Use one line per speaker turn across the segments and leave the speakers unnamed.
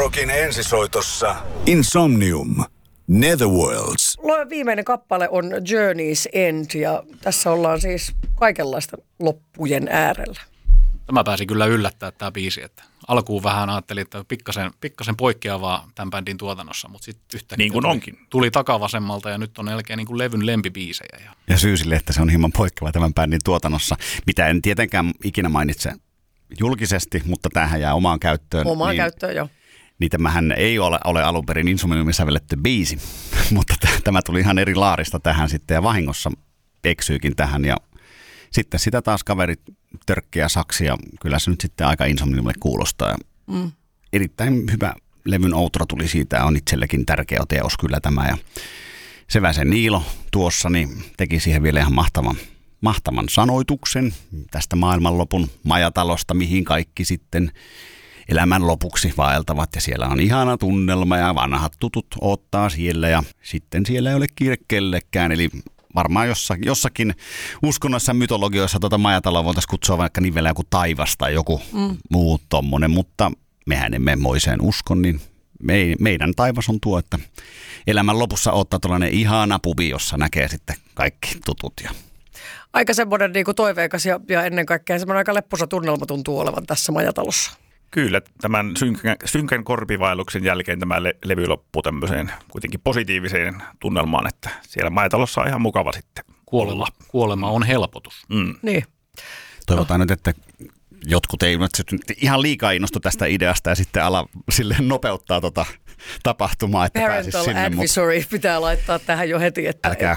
Rockin ensisoitossa Insomnium. Netherworlds.
Viimeinen kappale on Journey's End ja tässä ollaan siis kaikenlaista loppujen äärellä.
Tämä pääsi kyllä yllättää tämä biisi, että alkuun vähän ajattelin, että pikkasen poikkeavaa tämän bändin tuotannossa, mutta sitten yhtäkkiä
niin kuin onkin.
Tuli takavasemmalta ja nyt on melkein niin kuin levyn lempibiisejä.
Ja syy sille, että se on hieman poikkeava tämän bändin tuotannossa, mitä en tietenkään ikinä mainitse julkisesti, mutta tämähän jää omaan käyttöön.
Omaan käyttöön, joo.
Niin tämähän ei ole alun perin Insomniumin sävelletty biisi, mutta tämä tuli ihan eri laarista tähän sitten ja vahingossa eksyykin tähän ja sitten sitä taas kaverit törkkiä saksia, kyllä se nyt sitten aika Insomniumille kuulostaa. Erittäin hyvä levyn outro tuli siitä, on itsellekin tärkeä teos kyllä tämä ja Seväsen Niilo tuossa niin teki siihen vielä ihan mahtavan sanoituksen tästä maailmanlopun majatalosta, mihin kaikki sitten elämän lopuksi vaeltavat ja siellä on ihana tunnelma ja vanhat tutut odottaa siellä ja sitten siellä ei ole kiire kellekään. Eli varmaan jossakin uskonnossa ja mytologioissa majataloa voitaisiin kutsua vaikka niin vielä joku taivas tai joku muu tommonen, mutta mehän emme moiseen uskon, niin meidän taivas on tuo, että elämän lopussa odottaa tällainen ihana pubi, jossa näkee sitten kaikki tutut ja
aika semmoinen niin kuin toiveikas ja ennen kaikkea semmoinen aika lepposa tunnelma tuntuu olevan tässä majatalossa.
Kyllä, tämän synkän korpivaelluksen jälkeen tämä levy loppuu tämmöiseen kuitenkin positiiviseen tunnelmaan, että siellä majatalossa on ihan mukava sitten
Kuolema on helpotus.
Niin.
Toivotaan nyt, että jotkut ei ihan liikaa innostu tästä ideasta ja sitten ala silleen nopeuttaa tapahtumaa, että pääsisi sinne.
Parental advisory pitää laittaa tähän jo heti.
Älkää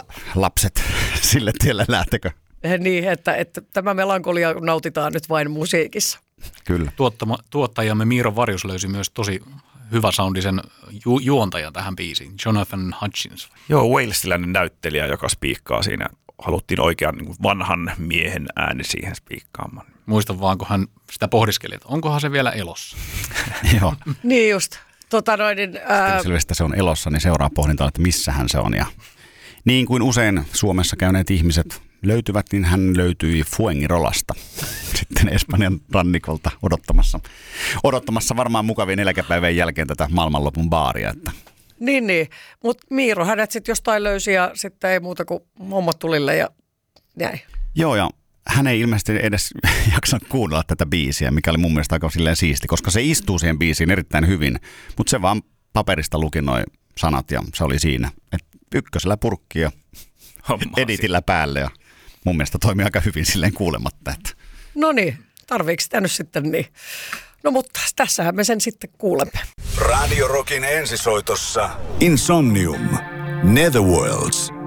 lapset sille tielle lähtekö.
Niin, että tämä melankolia nautitaan nyt vain musiikissa.
Kyllä.
Tuottajamme Miiro Varjus löysi myös tosi hyvä soundisen juontajan tähän biisiin, Jonathan Hutchins.
Joo, walesilainen näyttelijä, joka spiikkaa siinä. Haluttiin oikean niin kuin vanhan miehen ääni siihen spiikkaamaan.
Muistan vaan, kun hän sitä pohdiskeli, että onkohan se vielä elossa.
Joo.
Niin just.
Selvästi se on elossa, niin seuraa pohdintaa, että missähän se on. Ja niin kuin usein Suomessa käyneet ihmiset löytyvät, niin hän löytyi Fuengirolasta sitten Espanjan rannikolta odottamassa varmaan mukavien eläkepäivän jälkeen tätä maailmanlopun baaria. Että.
Niin, mutta Miiro hänet sitten jostain löysi ja sitten ei muuta kuin hommat tulille ja näin.
Joo, ja hän ei ilmeisesti edes jaksanut kuunnella tätä biisiä, mikä oli mun mielestä aika silleen siisti, koska se istuu siihen biisiin erittäin hyvin, mutta se vaan paperista luki noi sanat ja se oli siinä. Et ykkösellä purkki ja editillä päälle ja mun mielestä toimii aika hyvin silleen kuulematta. Että.
No niin, tarviiko sitä nyt sitten niin? No mutta tässähän me sen sitten kuulemme.
Radio Rockin ensisoitossa Insomnium. Netherworlds.